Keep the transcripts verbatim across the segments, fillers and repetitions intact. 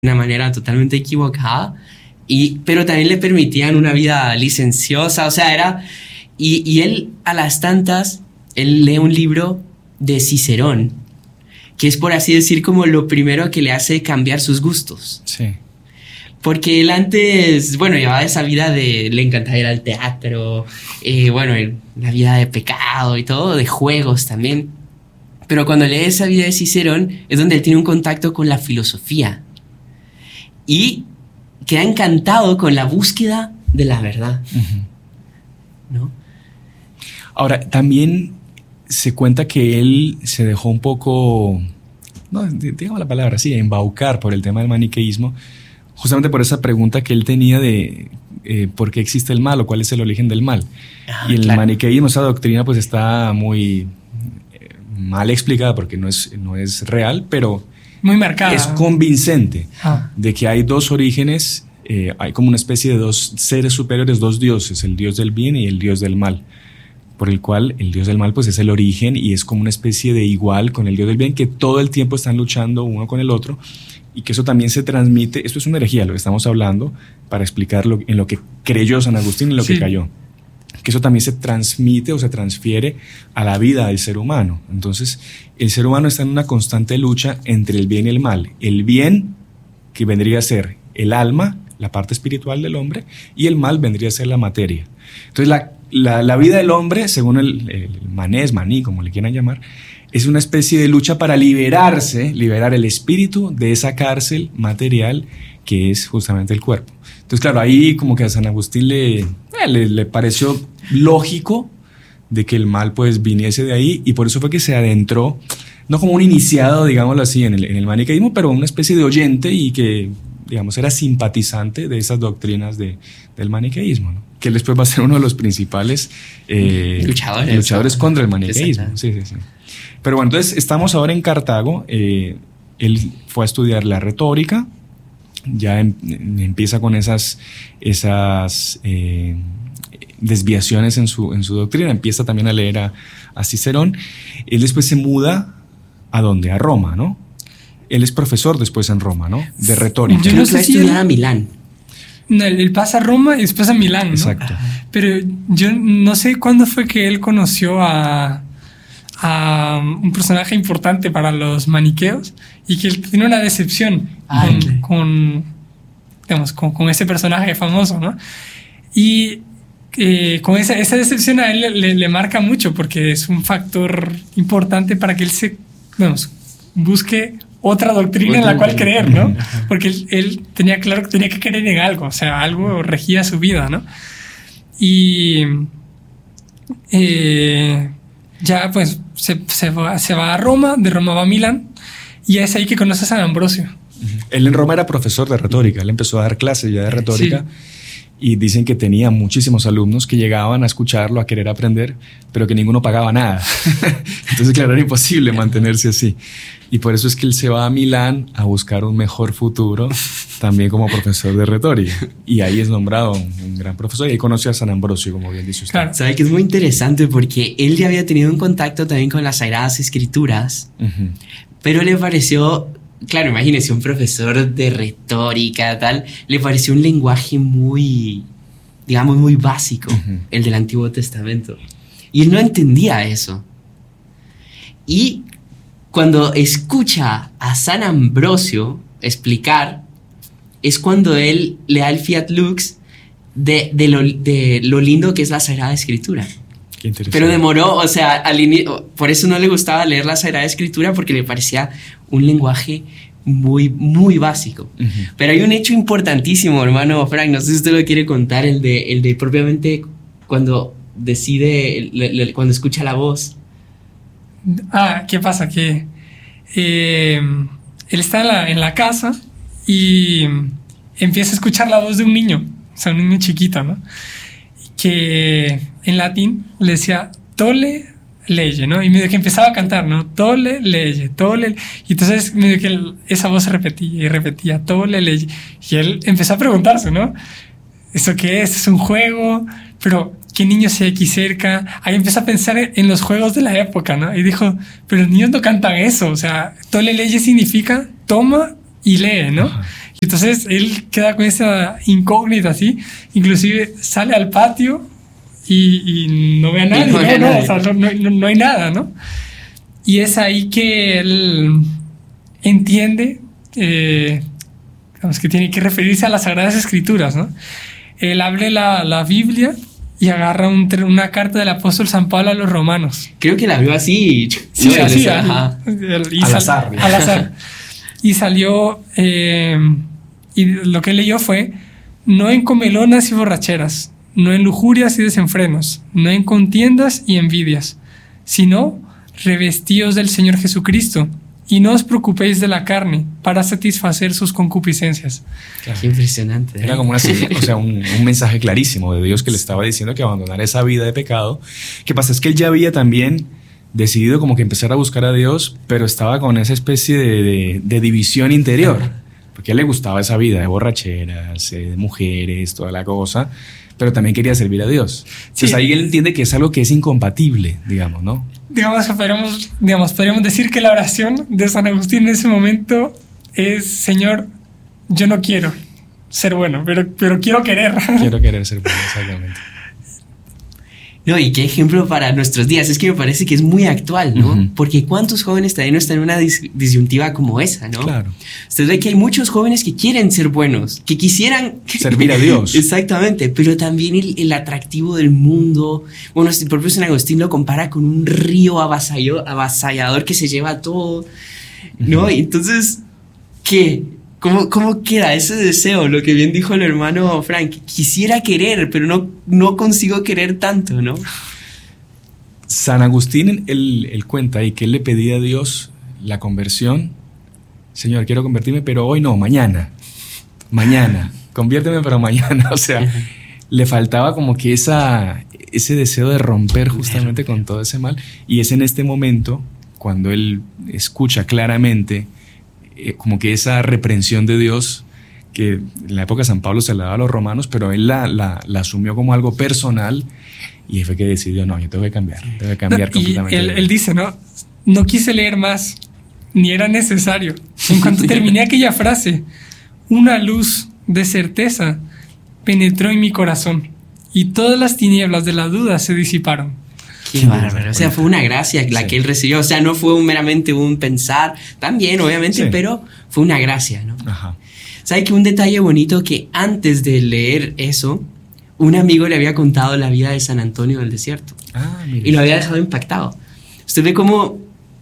una manera totalmente equivocada, y, pero también le permitían una vida licenciosa, o sea, era... Y, y él, a las tantas, él lee un libro de Cicerón, que es, por así decir, como lo primero que le hace cambiar sus gustos. Sí. Porque él antes, bueno, llevaba esa vida de... Le encantaba ir al teatro, eh, bueno, el, la vida de pecado y todo, de juegos también. Pero cuando lee esa vida de Cicerón, es donde él tiene un contacto con la filosofía. Y queda encantado con la búsqueda de la verdad. Uh-huh. ¿No? Ahora, también se cuenta que él se dejó un poco, no, digamos la palabra así, embaucar por el tema del maniqueísmo, justamente por esa pregunta que él tenía de eh, ¿por qué existe el mal o cuál es el origen del mal? Ah, y el claro. maniqueísmo, esa doctrina, pues está muy eh, mal explicada porque no es, no es real, pero muy marcada. Es convincente ah. de que hay dos orígenes, eh, hay como una especie de dos seres superiores, dos dioses, el dios del bien y el dios del mal, por el cual el dios del mal pues es el origen y es como una especie de igual con el dios del bien, que todo el tiempo están luchando uno con el otro, y que eso también se transmite. Esto es una herejía lo que estamos hablando para explicarlo en lo que creyó San Agustín y en lo sí. que cayó, que eso también se transmite o se transfiere a la vida del ser humano. Entonces el ser humano está en una constante lucha entre el bien y el mal. El bien, que vendría a ser el alma, la parte espiritual del hombre, y el mal vendría a ser la materia. Entonces la, la, la vida del hombre, según el, el manés, maní, como le quieran llamar, es una especie de lucha para liberarse, liberar el espíritu de esa cárcel material que es justamente el cuerpo. Entonces, claro, ahí como que a San Agustín le, eh, le, le pareció lógico de que el mal pues viniese de ahí, y por eso fue que se adentró, no como un iniciado, digámoslo así, en el, en el maniqueísmo, pero una especie de oyente y que, digamos, era simpatizante de esas doctrinas de, del maniqueísmo, ¿no? Que él después va a ser uno de los principales eh, luchadores, luchadores contra el maniqueísmo. Sí, sí, sí. Pero bueno, entonces estamos ahora en Cartago. Eh, él fue a estudiar la retórica, ya em, empieza con esas, esas eh, desviaciones en su, en su doctrina, empieza también a leer a, a Cicerón. Él después se muda ¿a dónde? A Roma, ¿no? Él es profesor después en Roma, ¿no? De retórica. Yo no sé si estudiar a Milán. No, él pasa a Roma y después a Milán, ¿no? Exacto. Pero yo no sé cuándo fue que él conoció a, a un personaje importante para los maniqueos y que él tiene una decepción ah, con, okay. con, digamos, con, con ese personaje famoso, ¿no? Y eh, con esa, esa decepción a él le, le marca mucho porque es un factor importante para que él se, digamos, busque otra doctrina en la cual creer, ¿no? Porque él, él tenía claro que tenía que creer en algo, o sea, algo regía su vida, ¿no? Y eh, ya pues se, se, va, se va a Roma, de Roma va a Milán, y es ahí que conoce a San Ambrosio. Él en Roma era profesor de retórica, él empezó a dar clases ya de retórica. Sí. Y dicen que tenía muchísimos alumnos que llegaban a escucharlo, a querer aprender, pero que ninguno pagaba nada. Entonces, claro, era imposible mantenerse así. Y por eso es que él se va a Milán a buscar un mejor futuro, también como profesor de retórica. Y ahí es nombrado un, un gran profesor. Y ahí conoció a San Ambrosio, como bien dice usted. Claro. Sabe que es muy interesante porque él ya había tenido un contacto también con las Sagradas Escrituras, uh-huh. pero le pareció... Claro, imagínese, un profesor de retórica, tal, le pareció un lenguaje muy, digamos, muy básico, uh-huh. el del Antiguo Testamento. Y él no entendía eso. Y cuando escucha a San Ambrosio explicar, es cuando él le da el fiat lux de, de, lo, de lo lindo que es la Sagrada Escritura. Qué interesante. Pero demoró, o sea, al inicio, por eso no le gustaba leer la Sagrada Escritura, porque le parecía un lenguaje muy, muy básico. Uh-huh. Pero hay un hecho importantísimo, hermano Frank, no sé si usted lo quiere contar, el de, el de propiamente cuando decide, le, le, cuando escucha la voz. Ah, ¿qué pasa? Que eh, él está en la, en la casa y empieza a escuchar la voz de un niño, o sea, un niño chiquito, ¿no? Que en latín le decía tole leye, ¿no? Y medio que empezaba a cantar, ¿no? Tole leye, tole. Y entonces medio que el, esa voz se repetía y repetía, tole leye. Y él empezó a preguntarse, ¿no? ¿Eso qué es? ¿Es un juego? Pero ¿qué niños hay aquí cerca? Ahí empezó a pensar en los juegos de la época, ¿no? Y dijo, pero los niños no cantan eso. O sea, tole leye significa toma y lee, ¿no? Ajá. entonces él queda con esa incógnita así, inclusive sale al patio y, y no ve a nadie, no, no, nadie. No, o sea, no, no, no hay nada, ¿no? Y es ahí que él entiende eh, digamos, que tiene que referirse a las Sagradas Escrituras, ¿no? Él abre la, la Biblia y agarra un, una carta del apóstol San Pablo a los romanos. Creo que la vio así. Sí, no, así, al, al, y al, azar, al azar. Y salió, eh, y lo que leyó fue: no en comelonas y borracheras, no en lujurias y desenfrenos, no en contiendas y envidias, sino revestíos del Señor Jesucristo, y no os preocupéis de la carne para satisfacer sus concupiscencias. Claro. Qué impresionante. ¿eh? Era como una, o sea, un, un mensaje clarísimo de Dios que le estaba diciendo que abandonara esa vida de pecado. ¿Qué pasa? Es que él ya había también decidido como que empezar a buscar a Dios, pero estaba con esa especie de, de, de división interior, porque a él le gustaba esa vida de borracheras, de mujeres, toda la cosa, pero también quería servir a Dios. Entonces sí. Ahí él entiende que es algo que es incompatible, digamos, ¿no? Digamos, podríamos, digamos, podríamos decir que la oración de San Agustín en ese momento es: Señor, yo no quiero ser bueno, pero, pero quiero querer. Quiero querer ser bueno, exactamente. No, y qué ejemplo para nuestros días. Es que me parece que es muy actual, ¿no? Uh-huh. Porque ¿cuántos jóvenes también no están en una dis- disyuntiva como esa, ¿no? Claro. Usted ve que hay muchos jóvenes que quieren ser buenos, que quisieran servir a Dios. Exactamente, pero también el, el atractivo del mundo. Bueno, el propio San Agustín lo compara con un río avasallo, avasallador que se lleva todo, ¿no? Uh-huh. Y entonces, ¿qué? ¿Cómo, ¿Cómo queda ese deseo? Lo que bien dijo el hermano Frank. Quisiera querer, pero no, no consigo querer tanto, ¿no? San Agustín, él, él cuenta ahí que él le pedía a Dios la conversión. Señor, quiero convertirme, pero hoy no, mañana. Mañana. Conviérteme, pero mañana. O sea, uh-huh. Le faltaba como que esa, ese deseo de romper justamente con todo ese mal. Y es en este momento, cuando él escucha claramente como que esa reprensión de Dios, que en la época de San Pablo se la daba a los romanos, pero él la, la, la asumió como algo personal, y fue que decidió: no, yo tengo que cambiar, tengo que cambiar no, completamente. Y él, él dice, no, no quise leer más, ni era necesario. En cuanto terminé aquella frase, una luz de certeza penetró en mi corazón, y todas las tinieblas de la duda se disiparon. Qué bárbaro. O sea, fue una gracia la sí. que él recibió. O sea, no fue un, meramente un pensar, también, obviamente, sí. pero fue una gracia, ¿no? Ajá. ¿Sabe que un detalle bonito? Que antes de leer eso, un amigo le había contado la vida de San Antonio del Desierto. Ah, mire. Y lo había dejado impactado. Usted ve cómo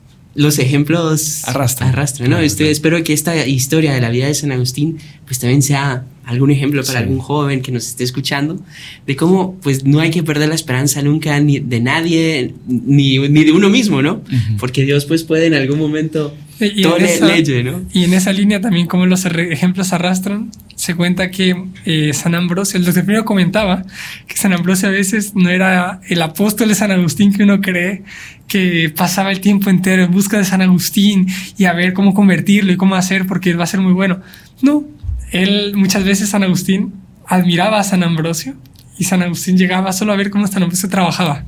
los ejemplos arrastran. arrastran ¿no? Claro, Usted, claro. Espero que esta historia de la vida de San Agustín pues también sea algún ejemplo para sí. algún joven que nos esté escuchando, de cómo pues no hay que perder la esperanza nunca ni de nadie ni, ni de uno mismo, ¿no? Uh-huh. Porque Dios pues puede en algún momento y todo esa, leye, ¿no? Y en esa línea también, como los ejemplos arrastran, se cuenta que eh, San Ambrosio, el doctor primero comentaba que San Ambrosio a veces no era el apóstol de San Agustín que uno cree, que pasaba el tiempo entero en busca de San Agustín y a ver cómo convertirlo y cómo hacer porque él va a ser muy bueno. No, él muchas veces, San Agustín, admiraba a San Ambrosio, y San Agustín llegaba solo a ver cómo San Ambrosio trabajaba.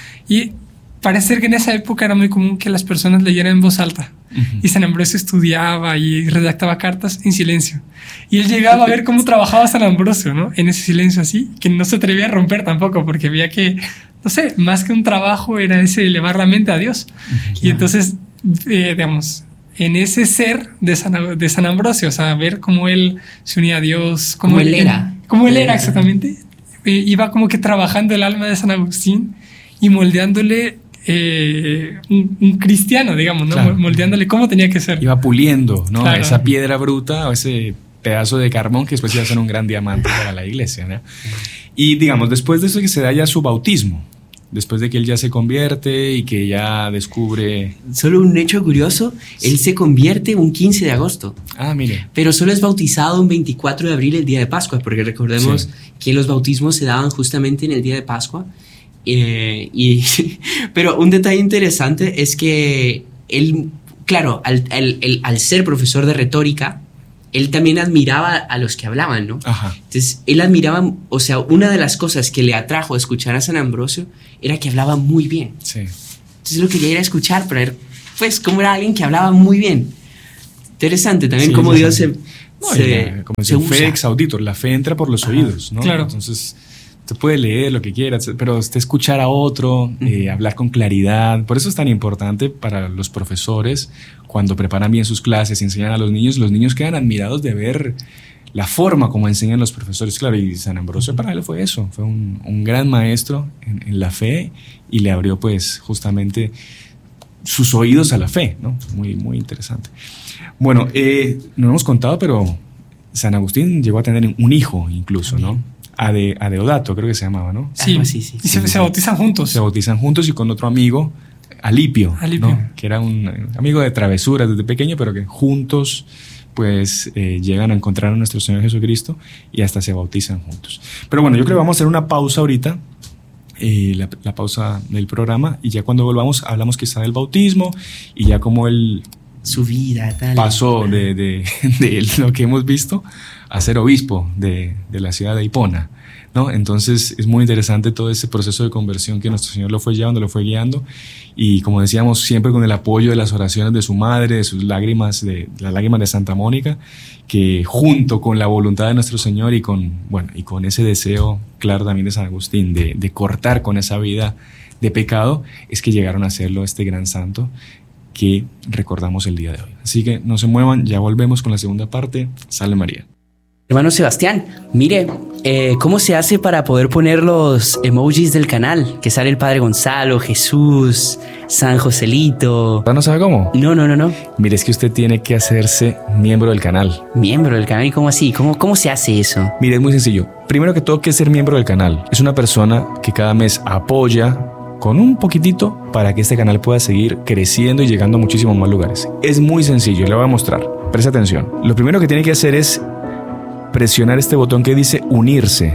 Y parece ser que en esa época era muy común que las personas leyeran en voz alta. Uh-huh. Y San Ambrosio estudiaba y redactaba cartas en silencio. Y él llegaba a ver cómo trabajaba San Ambrosio, ¿no? En ese silencio así, que no se atrevía a romper tampoco, porque veía que, no sé, más que un trabajo era ese elevar la mente a Dios. Uh-huh. Y entonces, eh, digamos, en ese ser de San, de San Ambrosio, o sea, ver cómo él se unía a Dios, cómo, como él era. Cómo él era, exactamente. Eh, iba como que trabajando el alma de San Agustín y moldeándole eh, un, un cristiano, digamos, ¿no? Claro. Moldeándole cómo tenía que ser. Iba puliendo, ¿no? Claro. Esa piedra bruta o ese pedazo de carbón que después iba a ser un gran diamante para la iglesia, ¿no? Y digamos, después de eso que se da ya su bautismo, después de que él ya se convierte y que ya descubre... Solo un hecho curioso, él se convierte un quince de agosto. Ah, mire. Pero solo es bautizado un veinticuatro de abril, el día de Pascua, porque recordemos sí. que los bautismos se daban justamente en el día de Pascua. Eh, y, pero un detalle interesante es que él, claro, al, al, al, al ser profesor de retórica, él también admiraba a los que hablaban, ¿no? Ajá. Entonces, él admiraba, o sea, una de las cosas que le atrajo a escuchar a San Ambrosio era que hablaba muy bien. Sí. Entonces, lo quería ir a escuchar, pero era, pues, como era alguien que hablaba muy bien. Interesante también sí, cómo Dios se... No, No, se, y la, como se dice, fe usa. ex auditor, la fe entra por los Ajá, oídos, ¿no? claro. Entonces, usted puede leer lo que quiera, pero usted escuchar a otro, eh, hablar con claridad. Por eso es tan importante para los profesores, cuando preparan bien sus clases y enseñan a los niños, los niños quedan admirados de ver la forma como enseñan los profesores. Claro, y San Ambrosio para él fue eso, fue un, un gran maestro en, en la fe y le abrió pues justamente sus oídos a la fe, ¿no? Muy, muy interesante. Bueno, eh, no hemos contado, pero San Agustín llegó a tener un hijo incluso, ¿no? Ade, Adeodato, creo que se llamaba, ¿no? Sí, Ah, sí, sí. y se, Sí, se sí. bautizan juntos. Se bautizan juntos y con otro amigo, Alipio, Alipio. ¿no? Que era un amigo de travesuras desde pequeño, pero que juntos pues eh, llegan a encontrar a nuestro Señor Jesucristo y hasta se bautizan juntos. Pero bueno, yo creo que vamos a hacer una pausa ahorita, eh, la, la pausa del programa, y ya cuando volvamos hablamos quizá del bautismo y ya como él Su vida, tal. pasó de, de, de lo que hemos visto a ser obispo de, de la ciudad de Hipona, ¿no? Entonces es muy interesante todo ese proceso de conversión que nuestro Señor lo fue llevando, lo fue guiando, y como decíamos, siempre con el apoyo de las oraciones de su madre, de sus lágrimas, de las lágrimas de Santa Mónica, que junto con la voluntad de nuestro Señor y con, bueno, y con ese deseo claro también de San Agustín de, de cortar con esa vida de pecado, es que llegaron a hacerlo este gran santo que recordamos el día de hoy. Así que no se muevan, ya volvemos con la segunda parte. Salve María. Hermano Sebastián, mire, eh, ¿cómo se hace para poder poner los emojis del canal? Que sale el Padre Gonzalo, Jesús, San Joselito. ¿No sabe cómo? No, no, no, no. Mire, es que usted tiene que hacerse miembro del canal. Miembro del canal, ¿y cómo así? ¿Cómo, cómo se hace eso? Mire, es muy sencillo. Primero que todo, ¿qué es ser miembro del canal? Es una persona que cada mes apoya con un poquitito para que este canal pueda seguir creciendo y llegando a muchísimos más lugares. Es muy sencillo, le voy a mostrar. Presta atención. Lo primero que tiene que hacer es presionar este botón que dice unirse.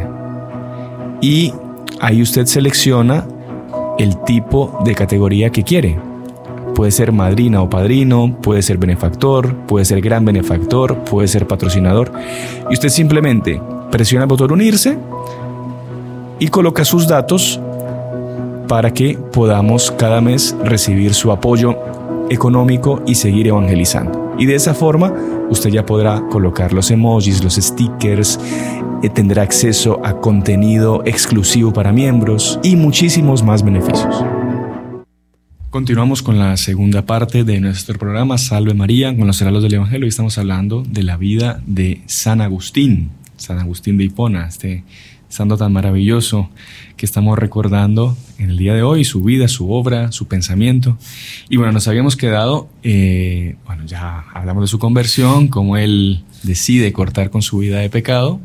Y ahí usted selecciona el tipo de categoría que quiere. Puede ser madrina o padrino, puede ser benefactor, puede ser gran benefactor, puede ser patrocinador. Y usted simplemente presiona el botón unirse y coloca sus datos para que podamos cada mes recibir su apoyo económico y seguir evangelizando. Y de esa forma usted ya podrá colocar los emojis, los stickers, eh, tendrá acceso a contenido exclusivo para miembros y muchísimos más beneficios. Continuamos con la segunda parte de nuestro programa Salve María con los heraldos del Evangelio. Hoy estamos hablando de la vida de San Agustín, San Agustín de Hipona, este santo tan maravilloso que estamos recordando en el día de hoy, su vida, su obra, su pensamiento. Y bueno, nos habíamos quedado, eh, bueno, ya hablamos de su conversión, cómo él decide cortar con su vida de pecado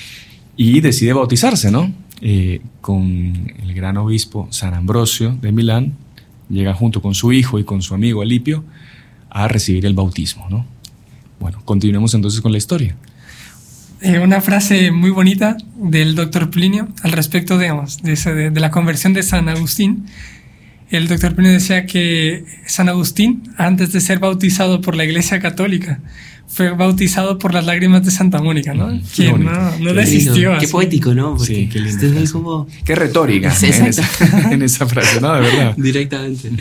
y decide bautizarse, ¿no? Eh, con el gran obispo San Ambrosio de Milán, llega junto con su hijo y con su amigo Alipio a recibir el bautismo, ¿no? Bueno, continuemos entonces con la historia. Eh, una frase muy bonita del doctor Plinio al respecto, digamos, de, ese, de, de la conversión de San Agustín. El doctor Plinio decía que San Agustín, antes de ser bautizado por la Iglesia Católica, fue bautizado por las lágrimas de Santa Mónica, ¿no? Mm, que bonito. no, no Qué desistió. Lindo, Así. qué poético, ¿no? Porque Sí, qué lindo. usted ve como... Qué retórica Sí, en, exacto. esa, en esa frase, ¿no? De verdad. Directamente.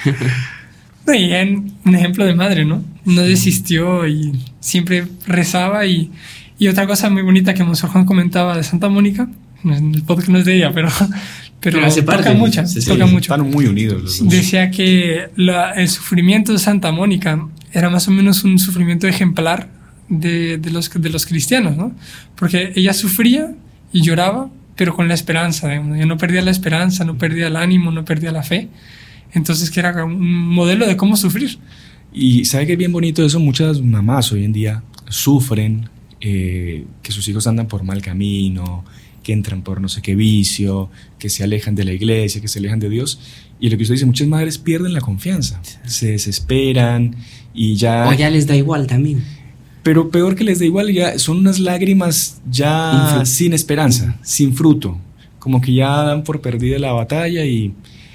No, y en un ejemplo de madre, ¿no? No desistió y siempre rezaba. Y, y otra cosa muy bonita que Monseñor Juan comentaba de Santa Mónica, el podcast no es de ella, pero, pero, Pero hace toca parte. mucho, Sí, sí, toca sí. mucho. Están muy unidos los dos. Decía que la- el sufrimiento de Santa Mónica era más o menos un sufrimiento ejemplar de, de, los, de los cristianos, ¿no? Porque ella sufría y lloraba, pero con la esperanza, digamos. Ella no perdía la esperanza, no perdía el ánimo, no perdía la fe. Entonces, que era un modelo de cómo sufrir. Y sabe que es bien bonito eso, muchas mamás hoy en día sufren eh, que sus hijos andan por mal camino, que entran por no sé qué vicio, que se alejan de la iglesia, que se alejan de Dios. Y lo que usted dice, muchas madres pierden la confianza, se desesperan y ya... O ya les da igual también. Pero peor que les da igual, ya son unas lágrimas ya Infru- sin esperanza, sin fruto. Como que ya dan por perdida la batalla y,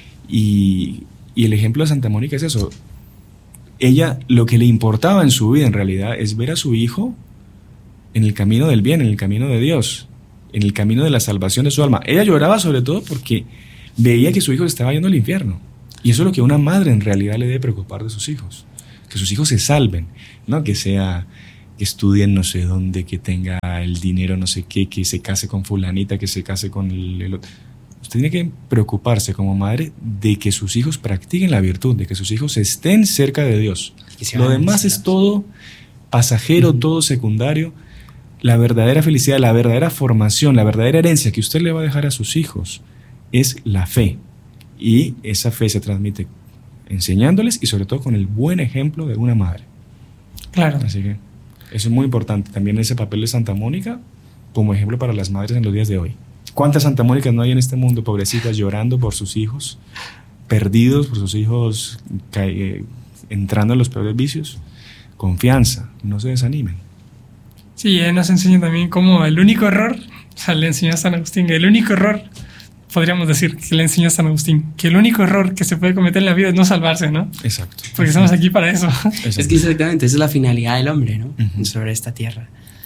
y, y el ejemplo de Santa Mónica es eso. Ella, lo que le importaba en su vida en realidad es ver a su hijo en el camino del bien, en el camino de Dios, en el camino de la salvación de su alma. Ella lloraba sobre todo porque veía que su hijo se estaba yendo al infierno. Y eso es lo que a una madre en realidad le debe preocupar de sus hijos. Que sus hijos se salven, no que sea que estudie en no sé dónde, que tenga el dinero no sé qué, que se case con fulanita, que se case con el, el otro. Usted tiene que preocuparse como madre de que sus hijos practiquen la virtud, de que sus hijos estén cerca de Dios. Lo demás es todo pasajero, uh-huh. todo secundario. La verdadera felicidad, la verdadera formación, la verdadera herencia que usted le va a dejar a sus hijos es la fe. Y esa fe se transmite enseñándoles y sobre todo con el buen ejemplo de una madre. Claro. Así que eso es muy importante. También ese papel de Santa Mónica como ejemplo para las madres en los días de hoy. ¿Cuántas Santa Mónicas no hay en este mundo, pobrecitas, llorando por sus hijos, perdidos por sus hijos, eh, entrando en los peores vicios? Confianza, no se desanimen. Sí, él nos enseña también cómo el único error, o sea, le enseñó a San Agustín, el único error, podríamos decir que le enseñó a San Agustín, que el único error que se puede cometer en la vida es no salvarse, ¿no? Exacto. Porque estamos aquí para eso. Exacto. Es que exactamente, esa es la finalidad del hombre, ¿no? Uh-huh. Sobre esta tierra.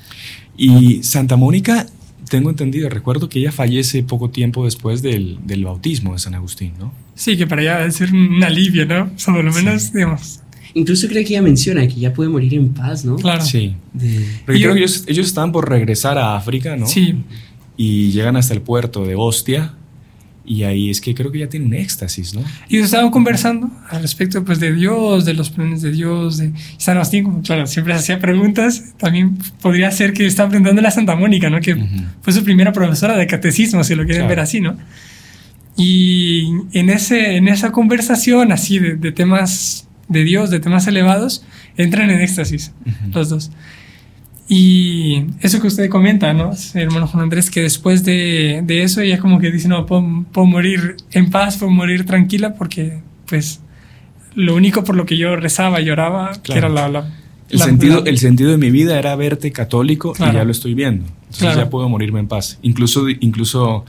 Y Santa Mónica, tengo entendido, recuerdo que ella fallece poco tiempo después del, del bautismo de San Agustín, ¿no? Sí, que para ella debe ser un alivio, ¿no? O sea, por lo menos, sí. digamos... Incluso creo que ella menciona que ya puede morir en paz, ¿no? Claro. Sí. De... Pero yo creo que ellos, ellos estaban por regresar a África, ¿no? Sí. Y llegan hasta el puerto de Ostia y ahí es que creo que ya tiene un éxtasis, ¿no? Y estaban conversando al respecto pues, de Dios, de los planes de Dios, de San Agustín, como claro, siempre hacía preguntas. También podría ser que estaba aprendiendo la Santa Mónica, ¿no? Que uh-huh. fue su primera profesora de catecismo, si lo quieren claro. ver así, ¿no? Y en, ese, en esa conversación así de, de temas... de Dios, de temas elevados, entran en éxtasis, uh-huh. los dos. Y eso que usted comenta, ¿no? Hermano Juan Andrés, que después de, de eso ella como que dice, no, puedo, puedo morir en paz, puedo morir tranquila, porque pues lo único por lo que yo rezaba y lloraba, claro. que era la... la, el, la, sentido, la, el sentido de mi vida era verte católico claro. y ya lo estoy viendo. Entonces claro. ya puedo morirme en paz. Incluso, incluso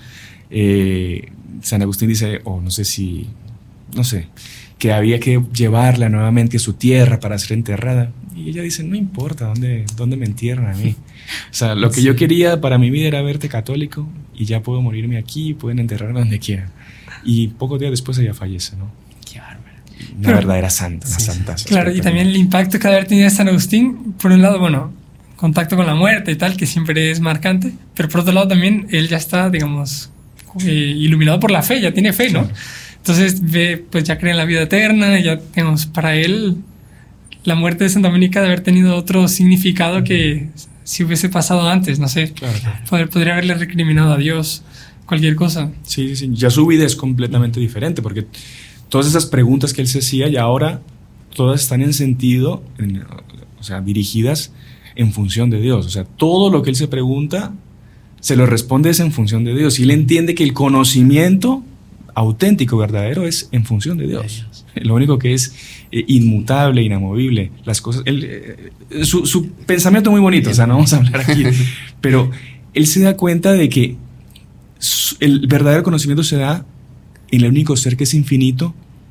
eh, San Agustín dice, o oh, no sé si, no sé... que había que llevarla nuevamente a su tierra para ser enterrada. Y ella dice, no importa dónde, dónde me entierran a mí. O sea, lo que sí. yo quería para mi vida era verte católico y ya puedo morirme aquí, pueden enterrarme donde quieran. Y pocos días después ella fallece, ¿no? Qué bárbaro. Una Pero, verdadera santa, una sí, santa. Sí. Claro, y también el impacto que haber tenido San Agustín, por un lado, bueno, contacto con la muerte y tal, que siempre es marcante, pero por otro lado también él ya está, digamos, eh, iluminado por la fe, ya tiene fe, ¿no? Claro. Entonces, ve, pues ya cree en la vida eterna, ya digamos, para él la muerte de Santa Mónica debe haber tenido otro significado que si hubiese pasado antes, no sé, claro, claro. Poder, podría haberle recriminado a Dios cualquier cosa. Sí, sí, sí, ya su vida es completamente diferente, porque todas esas preguntas que él se hacía y ahora todas están en sentido, en, o sea, dirigidas en función de Dios. O sea, todo lo que él se pregunta se lo responde es en función de Dios y él entiende que el conocimiento auténtico, verdadero, es en función de Dios. Lo único que es eh, inmutable, inamovible, las cosas... Él, eh, su, su pensamiento muy bonito, o sea, no vamos a hablar aquí, pero él se da cuenta de que su, el verdadero conocimiento se da en el único ser que es infinito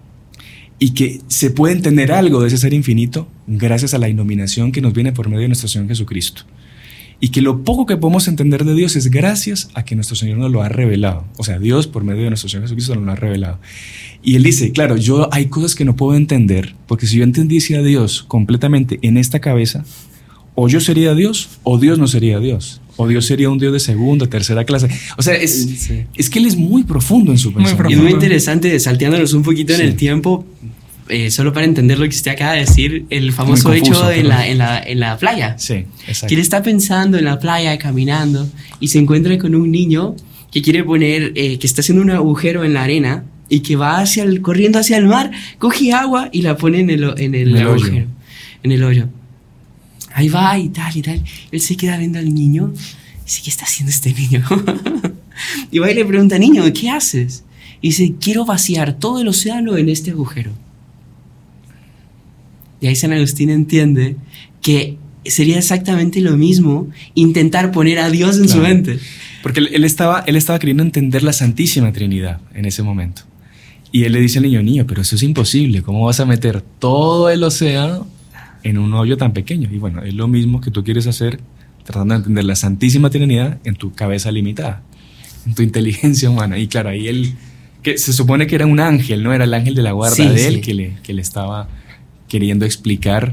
y que se puede entender algo de ese ser infinito gracias a la iluminación que nos viene por medio de nuestro Señor Jesucristo. Y que lo poco que podemos entender de Dios es gracias a que nuestro Señor nos lo ha revelado. O sea, Dios por medio de nuestro Señor Jesucristo nos lo ha revelado. Y él dice, claro, yo hay cosas que no puedo entender, porque si yo entendiese a Dios completamente en esta cabeza, o yo sería Dios, o Dios no sería Dios. O Dios sería un Dios de segunda, tercera clase. O sea, es, sí. es que él es muy profundo en su pensamiento. Y es muy interesante, salteándonos un poquito sí. en el tiempo, Eh, solo para entender lo que usted acaba de decir, el famoso confuso, hecho en la, en, la, en la playa. Sí, exacto. Que él está pensando en la playa, caminando, y se encuentra con un niño que quiere poner, eh, que está haciendo un agujero en la arena y que va hacia el, corriendo hacia el mar, coge agua y la pone en el, en el, en el agujero, hoyo. en el hoyo. Ahí va y tal y tal. Él se queda viendo al niño y dice, ¿qué está haciendo este niño? Y va y le pregunta, niño, ¿qué haces? Y dice, quiero vaciar todo el océano en este agujero. Y ahí San Agustín entiende que sería exactamente lo mismo intentar poner a Dios en claro. su mente. Porque él, él, estaba, él estaba queriendo entender la Santísima Trinidad en ese momento. Y él le dice al niño, niño, pero eso es imposible. ¿Cómo vas a meter todo el océano en un hoyo tan pequeño? Y bueno, es lo mismo que tú quieres hacer tratando de entender la Santísima Trinidad en tu cabeza limitada, en tu inteligencia humana. Y claro, ahí él, que se supone que era un ángel, ¿no? Era el ángel de la guarda sí, de él sí. que, le, que le estaba... queriendo explicar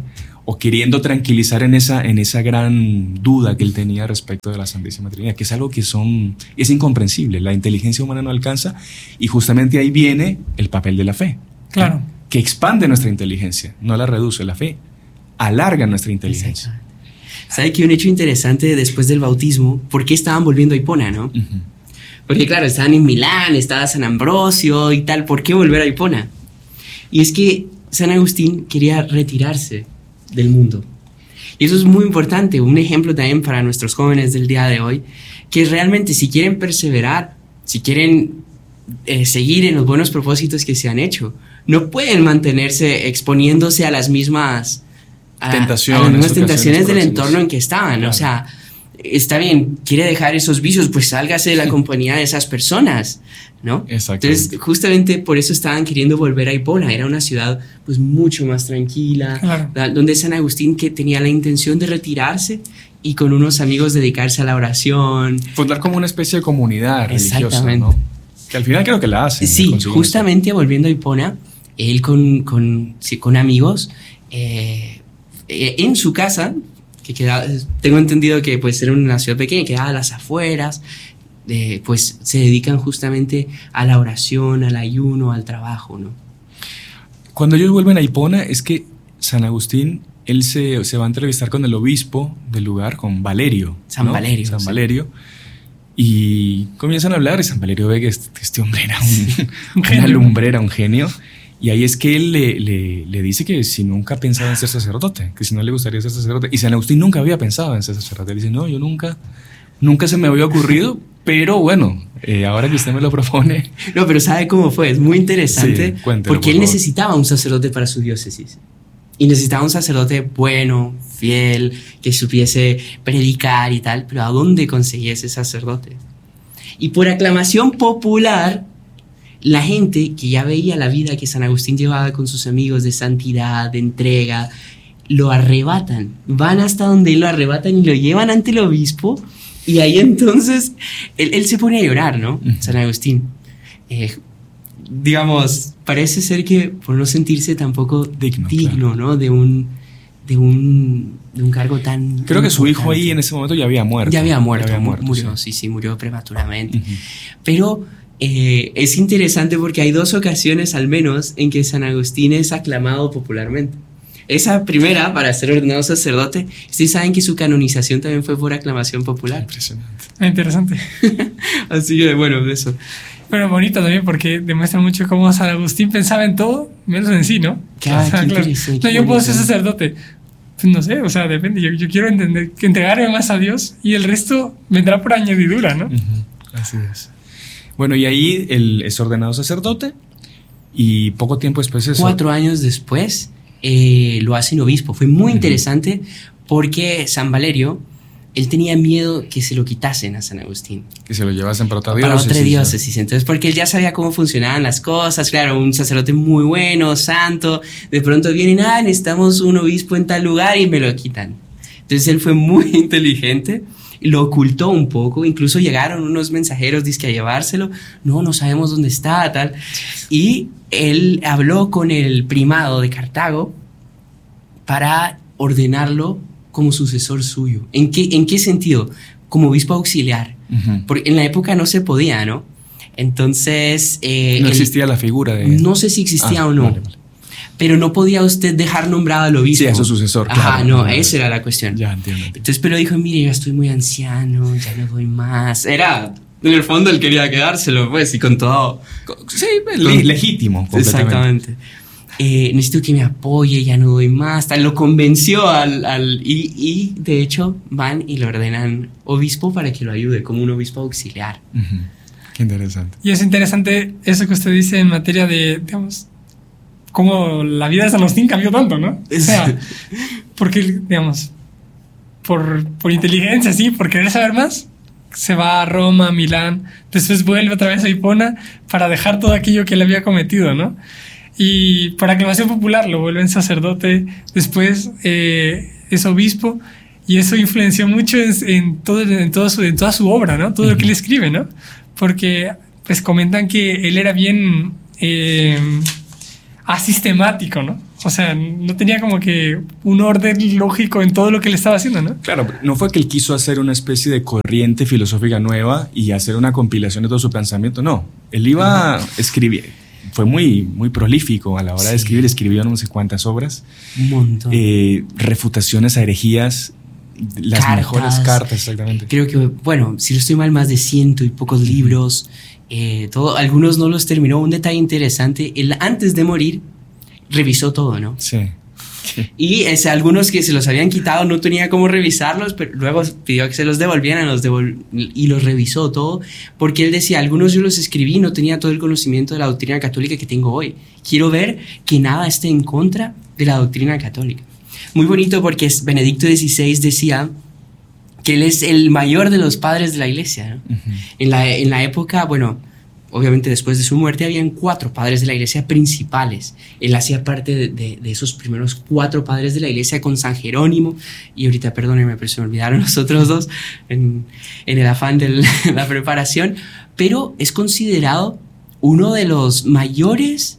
o queriendo tranquilizar en esa, en esa gran duda que él tenía respecto de la Santísima Trinidad, que es algo que son, es incomprensible, la inteligencia humana no alcanza, y justamente ahí viene el papel de la fe. Claro. Que, que expande nuestra inteligencia, no la reduce. La fe alarga nuestra inteligencia. ¿Sabe que un hecho interesante después del bautismo? ¿Por qué estaban volviendo a Hipona, no? Uh-huh. Porque claro, estaban en Milán, estaba San Ambrosio y tal, ¿por qué volver a Hipona? Y es que San Agustín quería retirarse del mundo. Y eso es muy importante, un ejemplo también para nuestros jóvenes del día de hoy, que realmente si quieren perseverar, si quieren eh, seguir en los buenos propósitos que se han hecho, no pueden mantenerse exponiéndose a las mismas a, tentaciones, a las mismas tentaciones del entorno en que estaban. Claro. O sea, está bien, quiere dejar esos vicios, pues sálgase de la compañía de esas personas, ¿no? Entonces, justamente por eso estaban queriendo volver a Hipona. Era una ciudad pues mucho más tranquila, claro. donde San Agustín, que tenía la intención de retirarse y con unos amigos dedicarse a la oración. Fundar como una especie de comunidad religiosa, ¿no? Que al final creo que la hacen. Sí, justamente eso. Volviendo a Hipona, él con, con, sí, con amigos, eh, en su casa, que quedaba, tengo entendido que pues era una ciudad pequeña, quedaba a las afueras, eh, pues se dedican justamente a la oración, al ayuno, al trabajo, ¿no? Cuando ellos vuelven a Hipona es que San Agustín, él se, se va a entrevistar con el obispo del lugar, con Valerio. San ¿no? Valerio. San Valerio. Y comienzan a hablar y San Valerio ve que este, este hombre era un, una lumbrera, un genio. Y ahí es que él le, le, le dice que si nunca pensaba en ser sacerdote, que si no le gustaría ser sacerdote. Y San Agustín nunca había pensado en ser sacerdote. Él dice, no, yo nunca, nunca se me había ocurrido, pero bueno, eh, ahora que usted me lo propone. No, pero ¿sabe cómo fue? Es muy interesante, sí, cuéntelo, porque él por necesitaba un sacerdote para su diócesis. Y necesitaba un sacerdote bueno, fiel, que supiese predicar y tal. Pero ¿a dónde conseguía ese sacerdote? Y por aclamación popular, la gente que ya veía la vida que San Agustín llevaba con sus amigos de santidad, de entrega, lo arrebatan. Van hasta donde él, lo arrebatan y lo llevan ante el obispo. Y ahí entonces él, él se pone a llorar, ¿no? Uh-huh. San Agustín. Eh, digamos, parece ser que por no sentirse tampoco digno, digno claro. ¿no? De un, de un, de un cargo tan... Creo importante. Que su hijo ahí en ese momento ya había muerto. Ya había muerto, ya había muerto murió, sí, sí, sí murió prematuramente. Uh-huh. Pero eh, es interesante porque hay dos ocasiones al menos en que San Agustín es aclamado popularmente. Esa primera, para ser ordenado sacerdote, ustedes saben que su canonización también fue por aclamación popular. Impresionante. Interesante. Así que, bueno, eso. Pero bonito también porque demuestra mucho cómo San Agustín pensaba en todo, menos en sí, ¿no? Claro, o sea, claro. No, yo puedo ser sacerdote. Pues no sé, o sea, depende. Yo, yo quiero entender, entregarme más a Dios y el resto vendrá por añadidura, ¿no? Uh-huh. Así es. Bueno, y ahí él es ordenado sacerdote y poco tiempo después... Eso, Cuatro años después eh, lo hacen obispo. Fue muy uh-huh. interesante porque San Valerio... Él tenía miedo que se lo quitasen a San Agustín. Que se lo llevasen para otra diócesis. Para otra diócesis. Entonces, porque él ya sabía cómo funcionaban las cosas. Claro, un sacerdote muy bueno, santo. De pronto vienen, ah, necesitamos un obispo en tal lugar y me lo quitan. Entonces, él fue muy inteligente. Lo ocultó un poco. Incluso llegaron unos mensajeros, dizque a llevárselo. No, no sabemos dónde está, tal. Y él habló con el primado de Cartago para ordenarlo como sucesor suyo. ¿En qué, en qué sentido? Como obispo auxiliar. Uh-huh. Porque en la época no se podía, ¿no? Entonces... Eh, no existía el, la figura de... No sé si existía ah, o no. Vale, vale. Pero no podía usted dejar nombrado al obispo. Sí, a su sucesor. Ajá, claro, no, claro. esa era la cuestión. Ya, entiendo, entiendo. Entonces, pero dijo, mire, yo estoy muy anciano, ya no doy más. Era... En el fondo él quería quedárselo, pues, y con todo... Sí, con, legítimo. Exactamente. Eh, necesito que me apoye, ya no doy más, tal, lo convenció al, al y, y de hecho van y lo ordenan obispo para que lo ayude como un obispo auxiliar. Uh-huh. Qué interesante. Y es interesante eso que usted dice en materia de, digamos, cómo la vida de San Agustín cambió tanto, ¿no? O sea, porque, digamos, por, por inteligencia, sí, por querer saber más, se va a Roma, a Milán, después vuelve otra vez a Hipona para dejar todo aquello que él había cometido, ¿no? Y por aclamación popular lo vuelven sacerdote, después eh, es obispo, y eso influenció mucho en, en, todo, en, todo su, en toda su obra, ¿no? Todo uh-huh. lo que él escribe, ¿no? Porque pues comentan que él era bien eh, asistemático, ¿no? O O sea, no tenía como que un orden lógico en todo lo que él estaba haciendo, ¿no? Claro, no fue que él quiso hacer una especie de corriente filosófica nueva y hacer una compilación de todo su pensamiento, no. Él iba a escribir, fue muy, muy prolífico a la hora sí. de escribir, escribió no sé cuántas obras. Un montón. Eh, refutaciones a herejías, las cartas. mejores cartas, exactamente. Creo que, bueno, si no estoy mal, más de ciento y pocos libros. Eh, todo, algunos no los terminó. Un detalle interesante, él antes de morir revisó todo, ¿no? Sí. Y es, algunos que se los habían quitado no tenía cómo revisarlos, pero luego pidió que se los devolvieran los devol y los revisó todo, porque él decía, algunos yo los escribí, no tenía todo el conocimiento de la doctrina católica que tengo hoy. Quiero ver que nada esté en contra de la doctrina católica. Muy bonito porque Benedicto dieciséis decía que él es el mayor de los padres de la iglesia, ¿no? Uh-huh. En la, en la época, bueno, obviamente después de su muerte habían cuatro padres de la iglesia principales. Él hacía parte de, de, de esos primeros cuatro padres de la iglesia con San Jerónimo, y ahorita perdónenme, pero se me olvidaron los otros dos en, en el afán de la preparación, pero es considerado uno de los mayores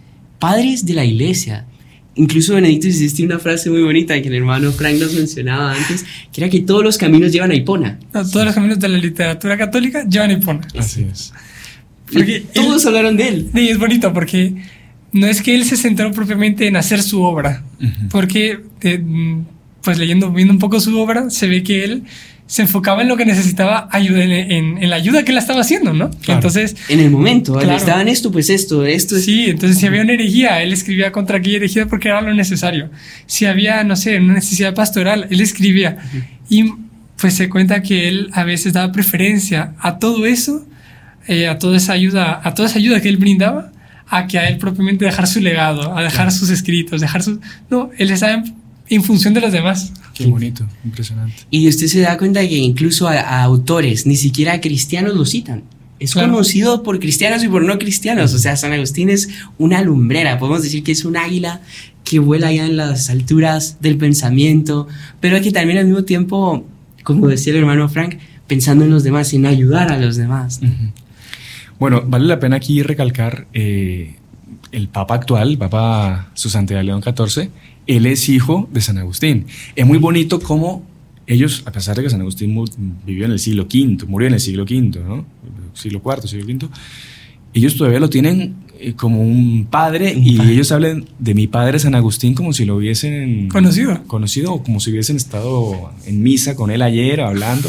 padres de la iglesia. Incluso Benedicto dieciséis tiene una frase muy bonita que el hermano Frank nos mencionaba antes, que era que todos los caminos llevan a Hipona. No, todos los caminos de la literatura católica llevan a Hipona. Así es. Porque todos él, hablaron de él. Sí, es bonito porque no es que él se centró propiamente en hacer su obra, uh-huh. porque eh, pues leyendo, viendo un poco su obra, se ve que él se enfocaba en lo que necesitaba ayuda, en, en, en la ayuda que él estaba haciendo, ¿no? Claro. Entonces, en el momento, claro. estaba en esto, pues esto, esto. Sí, entonces si había una herejía, él escribía contra aquella herejía porque era lo necesario. Si había, no sé, una necesidad pastoral, él escribía. Uh-huh. Y pues se cuenta que él a veces daba preferencia a todo eso, eh, a toda esa ayuda, a toda esa ayuda que él brindaba, a que a él propiamente dejar su legado, a dejar sus escritos, dejar sus... No, él estaba en, en función de los demás. Qué bonito, impresionante. Y usted se da cuenta que incluso a, a autores, ni siquiera cristianos lo citan. Es claro. conocido por cristianos y por no cristianos. O sea, San Agustín es una lumbrera. Podemos decir que es un águila que vuela allá en las alturas del pensamiento, pero que también al mismo tiempo, como decía el hermano Frank, pensando en los demás, en ayudar a los demás, ¿no? Uh-huh. Bueno, vale la pena aquí recalcar eh, el Papa actual, el Papa Su Santidad León catorce, él es hijo de San Agustín. Es muy bonito cómo ellos, a pesar de que San Agustín vivió en el siglo quinto, murió en el siglo quinto, ¿no? Siglo cuarto, siglo quinto, ellos todavía lo tienen eh, como un padre, un y padre. Ellos hablan de mi padre San Agustín como si lo hubiesen conocido, conocido o como si hubiesen estado en misa con él ayer hablando.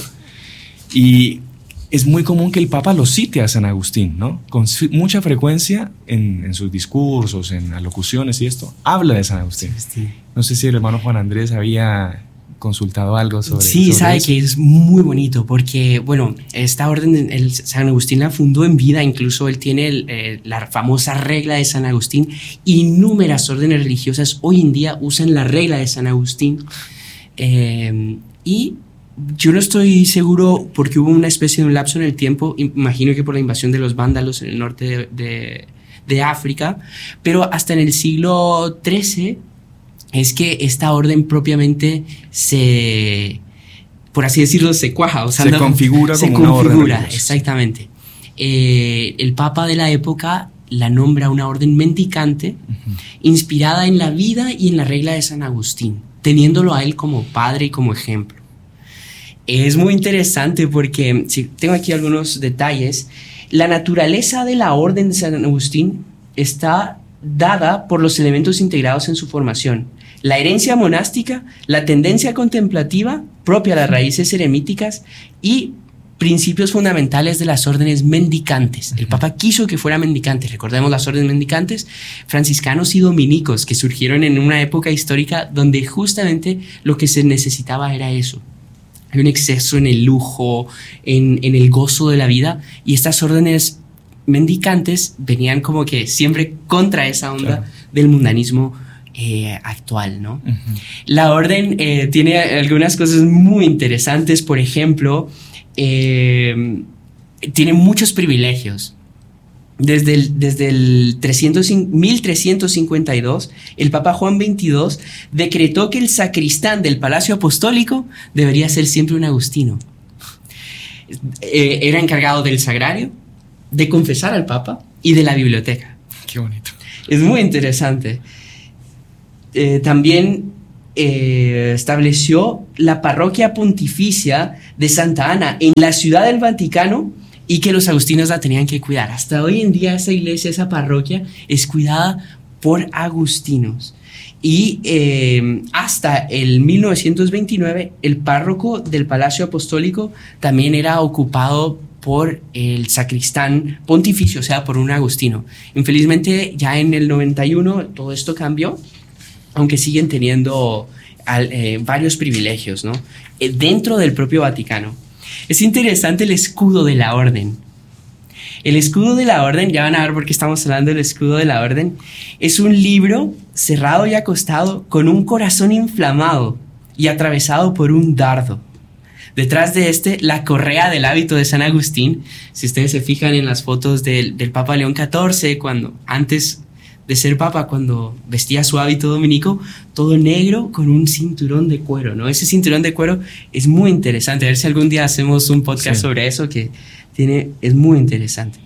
Y es muy común que el Papa lo cite a San Agustín, ¿no? Con mucha frecuencia en, en sus discursos, en alocuciones y esto, habla de San Agustín. Sí. No sé si el hermano Juan Andrés había consultado algo sobre eso. Sí, sobre sabe eso. que es muy bonito porque, bueno, esta orden, el San Agustín la fundó en vida, incluso él tiene el, eh, la famosa regla de San Agustín. Innúmeras órdenes religiosas hoy en día usan la regla de San Agustín. Eh, y yo no estoy seguro porque hubo una especie de un lapso en el tiempo, imagino que por la invasión de los vándalos en el norte de, de, de África, pero hasta en el siglo trece es que esta orden propiamente se, por así decirlo, se cuaja. O sea, se no, configura se como configura, una orden. Exactamente. Eh, el Papa de la época la nombra una orden mendicante, uh-huh. inspirada en la vida y en la regla de San Agustín, teniéndolo a él como padre y como ejemplo. Es muy interesante porque, si tengo aquí algunos detalles, la naturaleza de la orden de San Agustín está dada por los elementos integrados en su formación. La herencia monástica, la tendencia contemplativa propia de las raíces eremíticas y principios fundamentales de las órdenes mendicantes. El Papa quiso que fuera mendicante. Recordemos las órdenes mendicantes, franciscanos y dominicos, que surgieron en una época histórica donde justamente lo que se necesitaba era eso. Hay un exceso en el lujo, en, en el gozo de la vida, y estas órdenes mendicantes venían como que siempre contra esa onda, claro, del mundanismo eh, actual, ¿no? Uh-huh. La orden eh, tiene algunas cosas muy interesantes. Por ejemplo, eh, tiene muchos privilegios. Desde el, desde el mil trescientos cincuenta y dos, el Papa Juan veintidós decretó que el sacristán del Palacio Apostólico debería ser siempre un agustino. Eh, era encargado del sagrario, de confesar al Papa y de la biblioteca. Qué bonito. Es muy interesante. eh, también eh, estableció la parroquia pontificia de Santa Ana en la Ciudad del Vaticano y que los agustinos la tenían que cuidar. Hasta hoy en día esa iglesia, esa parroquia es cuidada por agustinos. Y eh, hasta el mil novecientos veintinueve el párroco del Palacio Apostólico también era ocupado por el sacristán pontificio, o sea, por un agustino. Infelizmente ya en el noventa y uno todo esto cambió, aunque siguen teniendo al, eh, varios privilegios, ¿no? Eh, dentro del propio Vaticano. Es interesante el escudo de la orden. El escudo de la orden, ya van a ver por qué estamos hablando del escudo de la orden, es un libro cerrado y acostado con un corazón inflamado y atravesado por un dardo. Detrás de este, la correa del hábito de San Agustín. Si ustedes se fijan en las fotos del, del Papa León catorce, cuando, antes de ser papa, cuando vestía su hábito dominico, todo negro con un cinturón de cuero, ¿no? Ese cinturón de cuero es muy interesante. A ver si algún día hacemos un podcast sí. sobre eso, que tiene, es muy interesante.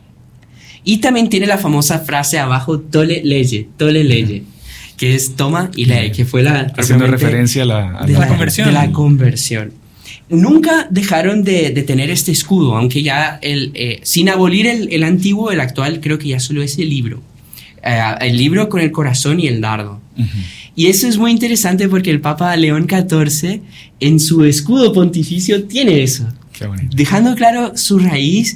Y también tiene la famosa frase abajo, tole leye, tole leye, uh-huh. que es toma y lee, que fue la... Haciendo referencia a la, a de, la, la conversión. de la conversión. Nunca dejaron de, de tener este escudo, aunque ya el, eh, sin abolir el, el antiguo, el actual, creo que ya solo es el libro. Eh, el libro con el corazón y el dardo. Uh-huh. Y eso es muy interesante porque el Papa León catorce en su escudo pontificio tiene eso. Qué bonito. Dejando claro su raíz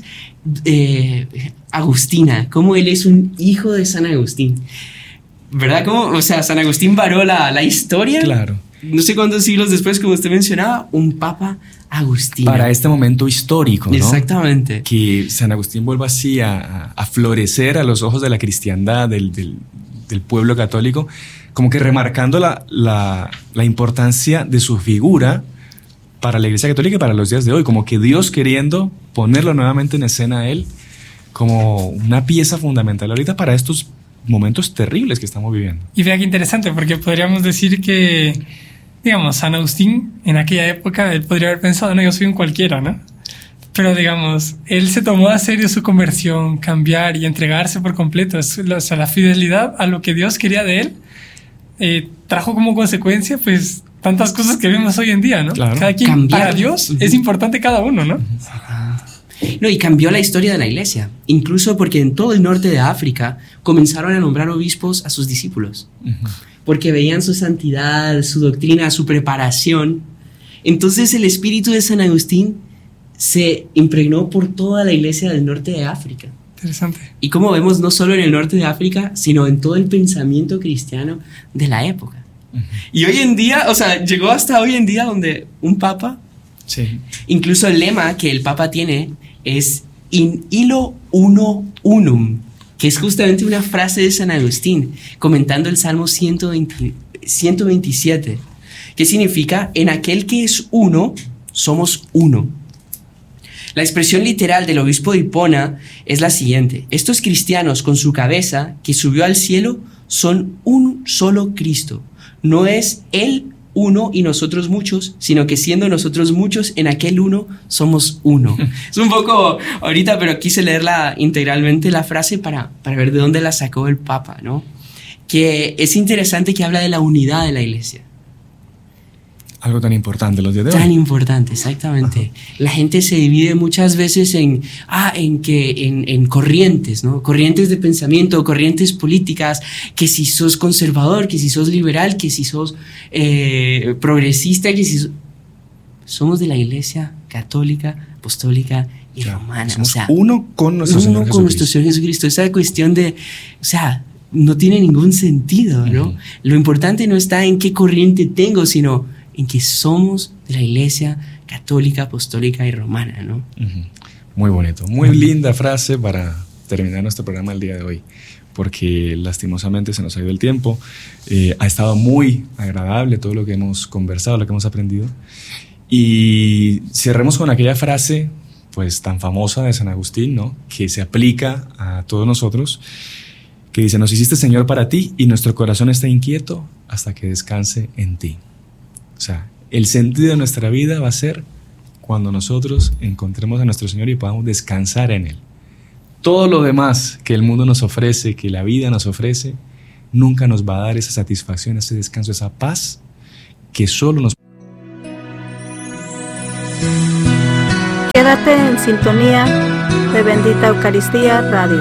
eh, agustina, como él es un hijo de San Agustín. ¿Verdad? Como, o sea, San Agustín varó la, la historia. Claro. No sé cuántos siglos después, como usted mencionaba, un Papa agustino. Para este momento histórico, ¿no? Exactamente. Que San Agustín vuelva así a, a florecer a los ojos de la cristiandad, del, del, del pueblo católico, como que remarcando la, la, la importancia de su figura para la Iglesia Católica y para los días de hoy, como que Dios queriendo ponerlo nuevamente en escena a él como una pieza fundamental ahorita para estos momentos terribles que estamos viviendo. Y vea qué interesante, porque podríamos decir que, digamos, San Agustín en aquella época, él podría haber pensado, no, yo soy un cualquiera, ¿no? Pero, digamos, él se tomó a serio su conversión, cambiar y entregarse por completo. O sea, la fidelidad a lo que Dios quería de él eh, trajo como consecuencia, pues, tantas cosas que vemos hoy en día, ¿no? Claro. Cada quien, cambiar. Para Dios, uh-huh. es importante cada uno, ¿no? Uh-huh. No, y cambió la historia de la iglesia, incluso porque en todo el norte de África comenzaron a nombrar obispos a sus discípulos, uh-huh. porque veían su santidad, su doctrina, su preparación. Entonces el espíritu de San Agustín se impregnó por toda la iglesia del norte de África. Interesante. Y como vemos, no solo en el norte de África, sino en todo el pensamiento cristiano de la época. Uh-huh. Y hoy en día, o sea, llegó hasta hoy en día donde un papa, sí. incluso el lema que el papa tiene es in illo uno unum, que es justamente una frase de San Agustín, comentando el Salmo ciento veinte, ciento veintisiete, que significa, en aquel que es uno, somos uno. La expresión literal del obispo de Hipona es la siguiente: estos cristianos con su cabeza que subió al cielo son un solo Cristo. No es Él uno y nosotros muchos, sino que siendo nosotros muchos, en aquel uno somos uno. Es un poco ahorita, pero quise leerla integralmente la frase para, para ver de dónde la sacó el Papa, ¿no? Que es interesante que habla de la unidad de la iglesia. Algo tan importante los días de hoy. Tan importante, exactamente. Ajá. La gente se divide muchas veces en, ah, en, que, en, en corrientes, ¿no? Corrientes de pensamiento, corrientes políticas, que si sos conservador, que si sos liberal, que si sos eh, progresista, que si sos... Somos de la Iglesia Católica, Apostólica y claro, Romana. Somos o sea, uno con nuestro uno Señor con Jesucristo. nuestro Señor Jesucristo. Esa cuestión de, o sea, no tiene ningún sentido, ¿no? Uh-huh. Lo importante no está en qué corriente tengo, sino en que somos de la Iglesia Católica, Apostólica y Romana, ¿no? Uh-huh. Muy bonito, muy uh-huh. linda frase para terminar nuestro programa el día de hoy, porque lastimosamente se nos ha ido el tiempo. Eh, ha estado muy agradable todo lo que hemos conversado, lo que hemos aprendido, y cerremos con aquella frase pues tan famosa de San Agustín, ¿no? Que se aplica a todos nosotros, que dice: nos hiciste Señor para ti y nuestro corazón está inquieto hasta que descanse en ti. O sea, el sentido de nuestra vida va a ser cuando nosotros encontremos a nuestro Señor y podamos descansar en Él. Todo lo demás que el mundo nos ofrece, que la vida nos ofrece, nunca nos va a dar esa satisfacción, ese descanso, esa paz que solo nos... Quédate en sintonía de Bendita Eucaristía Radio.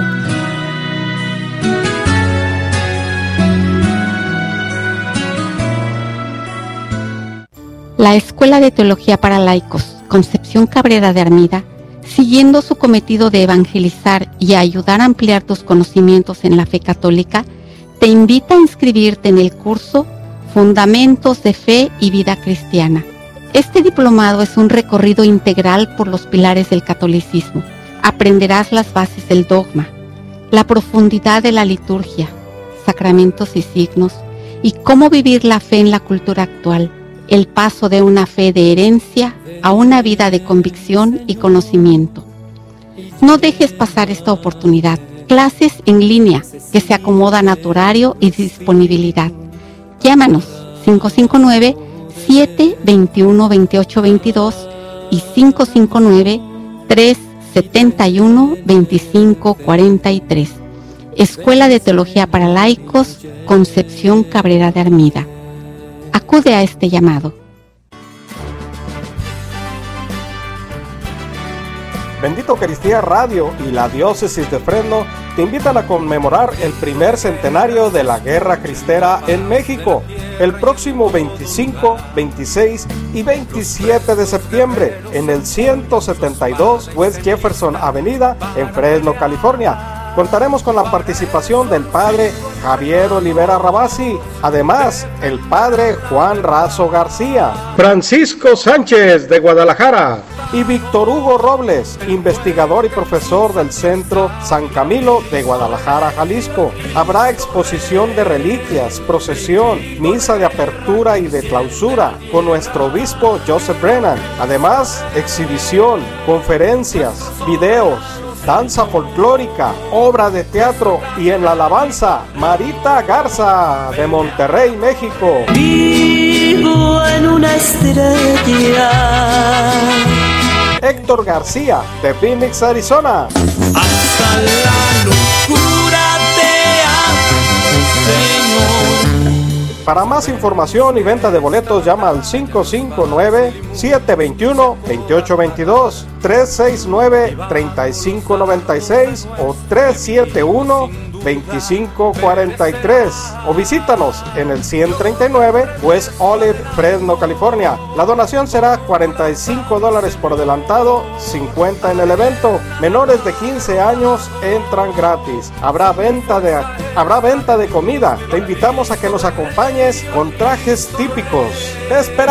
La Escuela de Teología para Laicos, Concepción Cabrera de Armida, siguiendo su cometido de evangelizar y ayudar a ampliar tus conocimientos en la fe católica, te invita a inscribirte en el curso Fundamentos de Fe y Vida Cristiana. Este diplomado es un recorrido integral por los pilares del catolicismo. Aprenderás las bases del dogma, la profundidad de la liturgia, sacramentos y signos, y cómo vivir la fe en la cultura actual, el paso de una fe de herencia a una vida de convicción y conocimiento. No dejes pasar esta oportunidad. Clases en línea que se acomodan a tu horario y disponibilidad. Llámanos cinco cinco nueve, siete dos uno, dos ocho dos dos y cinco cinco nueve, tres siete uno, dos cinco cuatro tres. Escuela de Teología para Laicos, Concepción Cabrera de Armida. Acude a este llamado. Bendita Eucaristía Radio y la Diócesis de Fresno te invitan a conmemorar el primer centenario de la Guerra Cristera en México, el próximo veinticinco, veintiséis y veintisiete de septiembre en el ciento setenta y dos West Jefferson Avenida en Fresno, California. Contaremos con la participación del padre Javier Olivera Rabasi, además el padre Juan Razo García, Francisco Sánchez de Guadalajara y Víctor Hugo Robles, investigador y profesor del Centro San Camilo de Guadalajara, Jalisco. Habrá exposición de reliquias, procesión, misa de apertura y de clausura con nuestro obispo Joseph Brennan. Además, exhibición, conferencias, videos, danza folclórica, obra de teatro y en la alabanza, Marita Garza de Monterrey, México. Vivo en una estrella. Héctor García de Phoenix, Arizona. Hasta la locura te amo, Señor. Para más información y venta de boletos llama al cinco cinco nueve, siete dos uno, dos ocho dos dos, tres seis nueve, tres cinco nueve seis o tres siete uno, dos cinco cuatro tres o visítanos en el ciento treinta y nueve West Olive, Fresno, California. La donación será cuarenta y cinco dólares por adelantado, cincuenta en el evento. Menores de quince años entran gratis. Habrá venta de, habrá venta de comida. Te invitamos a que nos acompañes con trajes típicos. ¡Te esperamos!